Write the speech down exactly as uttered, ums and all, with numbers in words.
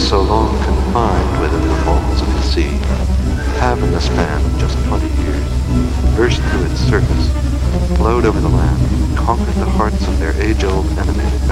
so long confined within the walls of the sea, have in the span of just twenty years burst through its surface, flowed over the land, conquered the hearts of their age-old enemies,